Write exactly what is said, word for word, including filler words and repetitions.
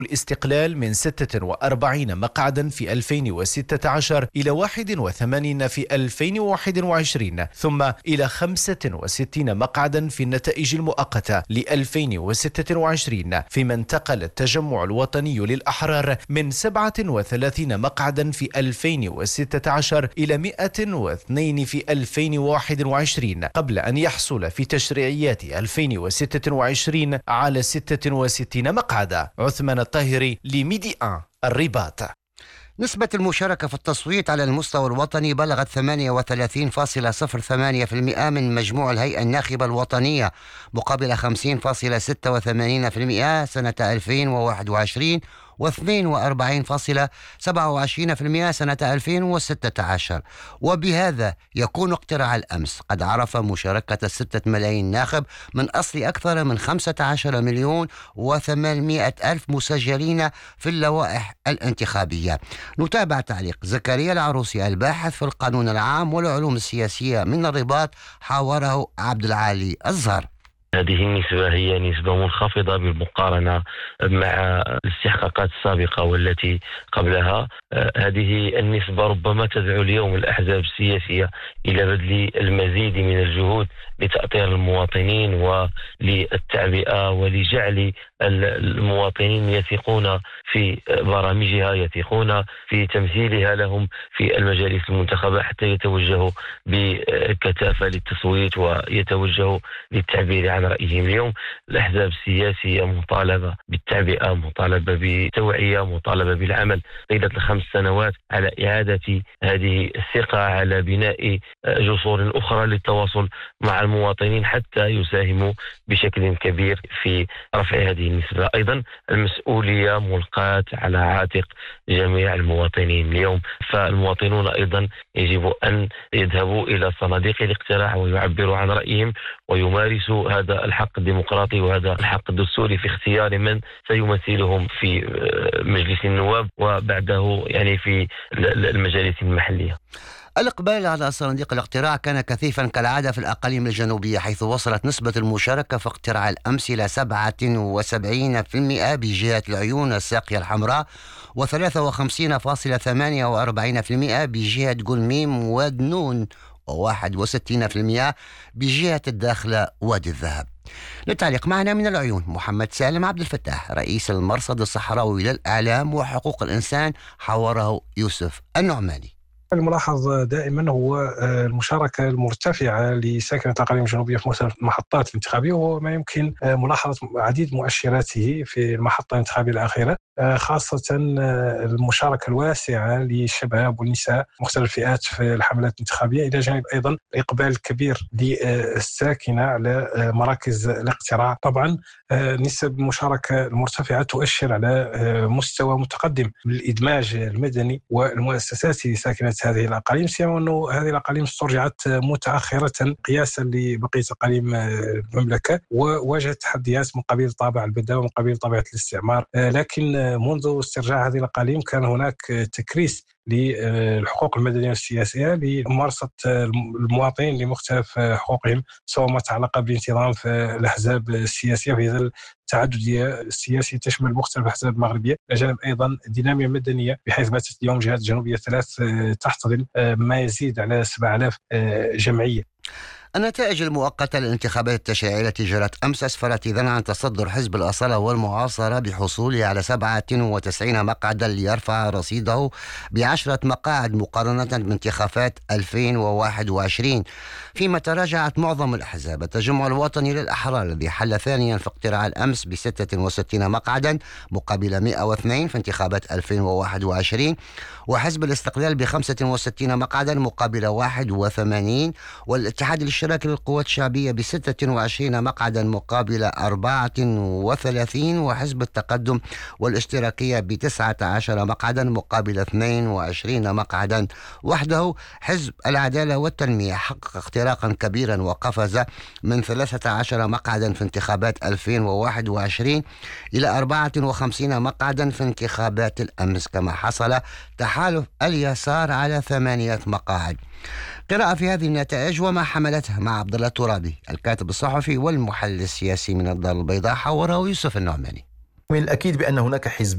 الاستقلال من ستة وأربعين مقعدا في ألفين وستة عشر إلى واحد وثمانين في ألفين وواحد وعشرين، ثم إلى خمسة وستين مقعدا في النتائج المؤقتة ل ألفين وستة وعشرين، فيما انتقل التجمع الوطني للأحرار من سبعة وثلاثين مقعدا في ألفين وستة عشر إلى مئة واثنين في ألفين وواحد وعشرين، قبل أن يحصل في تشريعيات ألفين وستة وعشرين على ستة وستين مقعدا. عثمان الطاهري لميديا الرباط. نسبة المشاركة في التصويت على المستوى الوطني بلغت ثمانية وثلاثين فاصلة صفر ثمانية بالمئة من مجموع الهيئة الناخبة الوطنية، مقابل خمسين فاصلة ستة وثمانين بالمئة سنة ألفين وواحد وعشرين واثنين وأربعين فاصلة سبعة وعشرين بالمئة سنة ألفين وستة عشر. وبهذا يكون اقتراع الأمس قد عرف مشاركة ستة ملايين ناخب من أصل أكثر من خمسة عشر مليون وثمانمائة ألف مسجلين في اللوائح الانتخابية. نتابع تعليق زكريا العروسي الباحث في القانون العام والعلوم السياسية من الرباط، حاوره عبد العالي الزهر. هذه النسبة هي نسبة منخفضة بالمقارنة مع الاستحقاقات السابقة والتي قبلها. هذه النسبة ربما تدعو اليوم الأحزاب السياسية إلى بذل المزيد من الجهود لتأطير المواطنين وللتعبئة ولجعل المواطنين يثقون في برامجها، يثقون في تمثيلها لهم في المجالس المنتخبة، حتى يتوجهوا بكثافة للتصويت ويتوجهوا للتعبير عن رأيهم. اليوم الأحزاب السياسية مطالبة بالتعبئة، مطالبة بالتوعية، مطالبة بالعمل طيلة الخمس سنوات على إعادة هذه الثقة، على بناء جسور أخرى للتواصل مع المواطنين حتى يساهموا بشكل كبير في رفع هذه النسبة. أيضا المسؤولية ملقاة على عاتق جميع المواطنين اليوم، فالمواطنون أيضا يجب أن يذهبوا إلى صناديق الاقتراع ويعبروا عن رأيهم ويمارسوا هذا الحق الديمقراطي وهذا الحق الدستوري في اختيار من سيمثلهم في مجلس النواب وبعده يعني في المجالس المحلية. الإقبال على صناديق الاقتراع كان كثيفا كالعادة في الأقاليم الجنوبية، حيث وصلت نسبة المشاركة في اقتراع الأمس إلى سبعة وسبعين بالمئة بجهة العيون الساقية الحمراء، وثلاثة وخمسين فاصلة ثمانية وأربعين بالمئة بجهة قلميم ودنون، وواحد وستين بالمئة بجهة الداخلة وادي الذهب. للتعليق معنا من العيون محمد سالم عبد الفتاح، رئيس المرصد الصحراوي للإعلام وحقوق الإنسان، حوره يوسف النعماني. الملاحظ دائما هو المشاركة المرتفعة لساكنة الأقاليم الجنوبية في المحطات الانتخابية، وما يمكن ملاحظة عديد مؤشراته في المحطة الانتخابية الأخيرة، خاصة المشاركة الواسعة للشباب والنساء مختلف الفئات في الحملات الانتخابية، إلى جانب أيضا الإقبال الكبير للساكنة على مراكز الاقتراع. طبعا نسب المشاركة المرتفعة تؤشر على مستوى متقدم من الإدماج المدني والمؤسساتي لساكنة هذه الأقاليم، سيما أنه هذه الأقاليم استرجعت متأخرة قياسا لبقية أقاليم المملكة، وواجهت تحديات من قبيل طابع البداوة ومن قبيل طبيعة الاستعمار، لكن منذ استرجاع هذه الأقاليم كان هناك تكريس للحقوق المدنية والسياسية لممارسة المواطنين لمختلف حقوقهم، سواء ما يتعلق بالانتظام في الأحزاب السياسية في ظل التعددية السياسية تشمل مختلف الأحزاب المغربية، بجانب أيضا دينامية مدنية، بحيث باتت اليوم جهات الجنوبية ثلاث تحتضن ما يزيد على سبعة آلاف جمعية. النتائج المؤقتة للانتخابات التشريعية التي جرت أمس أسفرت إذن عن تصدر حزب الأصالة والمعاصرة بحصوله على سبعة وتسعين مقعدا ليرفع رصيده بعشرة مقاعد مقارنة بانتخابات ألفين وواحد وعشرين، فيما تراجعت معظم الأحزاب. التجمع الوطني للأحرار الذي حل ثانيا في اقتراع الأمس بستة وستين مقعدا مقابل مئة واثنين في انتخابات ألفين وواحد وعشرين، وحزب الاستقلال بخمسة وستين مقعدا مقابل واحد وثمانين، والاتحاد الاشتراكي للقوات الشعبية بستة وعشرين مقعدا مقابل أربعة وثلاثين، وحزب التقدم والاشتراكية بتسعة عشر مقعدا مقابل اثنين وعشرين مقعدا وحده. حزب العدالة والتنمية حقق اختراقا كبيرا وقفز من ثلاثة عشر مقعدا في انتخابات ألفين وواحد وعشرين إلى أربعة وخمسين مقعدا في انتخابات الأمس، كما حصل تحالف اليسار على ثمانية مقاعد. قراءة في هذه النتائج وما حملتها مع عبد الله الترابي الكاتب الصحفي والمحلل السياسي من الدار البيضاء، حوره يوسف النعماني. من الأكيد بأن هناك حزب